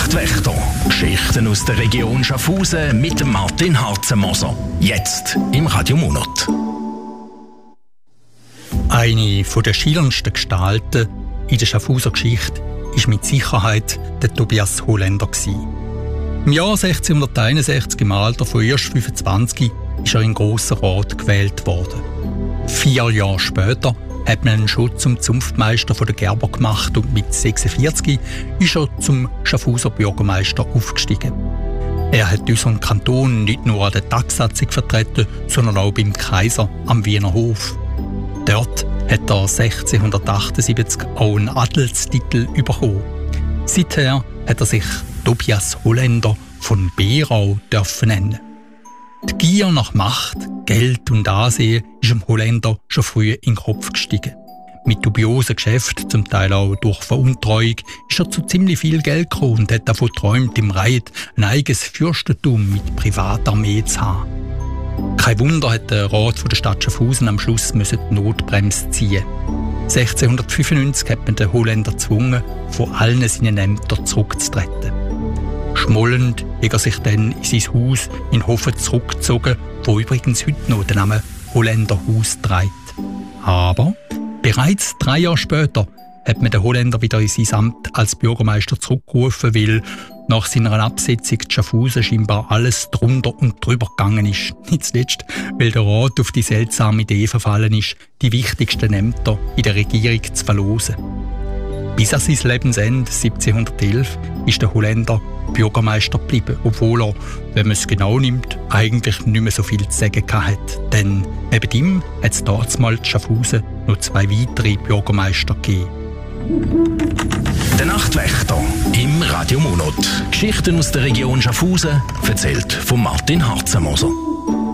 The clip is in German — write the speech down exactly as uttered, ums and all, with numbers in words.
Nachtwächter. Geschichten aus der Region Schaffhausen mit Martin Harzenmoser. Jetzt im Radio Monat. Eine der schillerndsten Gestalten in der Schaffhauser Geschichte war mit Sicherheit der Tobias Holländer. Im Jahr sechzehnhunderteinundsechzig, im Alter von erst fünfundzwanzig, ist er in den Grossen Rat gewählt worden. Vier Jahre später hat man ihn schon zum Zunftmeister der Gerber gemacht und mit sechsundvierzig ist er zum Schaffhauser Bürgermeister aufgestiegen. Er hat unseren Kanton nicht nur an der Tagsatzung vertreten, sondern auch beim Kaiser am Wiener Hof. Dort hat er sechzehnhundertachtundsiebzig auch einen Adelstitel bekommen. Seither hat er sich Tobias Holländer von Berau dürfen nennen. Die Gier nach Macht, Geld und Ansehen ist dem Holländer schon früh in den Kopf gestiegen. Mit dubiosen Geschäften, zum Teil auch durch Veruntreuung, ist er zu ziemlich viel Geld gekommen und hat davon geträumt, im Reit ein eigenes Fürstentum mit Privatarmee zu haben. Kein Wunder hat der Rat der Stadt Schaffhausen am Schluss die Notbremse ziehen. sechzehnhundertfünfundneunzig hat man den Holländer gezwungen, von allen seinen Ämtern zurückzutreten. Schmollend hat er sich dann in sein Haus in Hofen zurückgezogen, wo übrigens heute noch den Namen Holländer Haus trägt. Aber bereits drei Jahre später hat man den Holländer wieder in sein Amt als Bürgermeister zurückgerufen, weil nach seiner Absetzung in Schaffhausen scheinbar alles drunter und drüber gegangen ist. Nicht zuletzt, weil der Rat auf die seltsame Idee verfallen ist, die wichtigsten Ämter in der Regierung zu verlosen. Bis an sein Lebensende siebzehnhundertelf ist der Holländer Bürgermeister geblieben, obwohl er, wenn man es genau nimmt, eigentlich nicht mehr so viel zu sagen hatte. Denn neben ihm hat es damals in Schaffhausen noch zwei weitere Bürgermeister gegeben. Der Nachtwächter im Radio Monat. Geschichten aus der Region Schaffhausen, erzählt von Martin Harzenmoser.